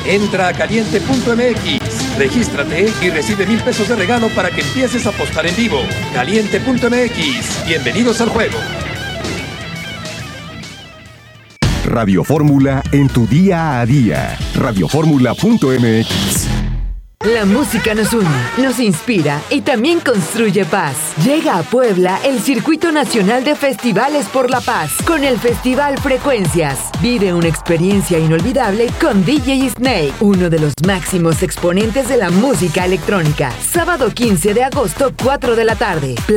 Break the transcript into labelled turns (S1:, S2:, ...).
S1: Entra a caliente.mx, regístrate y recibe 1,000 pesos de regalo para que empieces a apostar en vivo. Caliente.mx, bienvenidos al juego.
S2: Radio Fórmula en tu día a día. Radioformula.mx.
S3: La música nos une, nos inspira y también construye paz. Llega a Puebla el Circuito Nacional de Festivales por la Paz con el Festival Frecuencias. Vive una experiencia inolvidable con DJ Snake, uno de los máximos exponentes de la música electrónica. Sábado 15 de agosto, 4 de la tarde.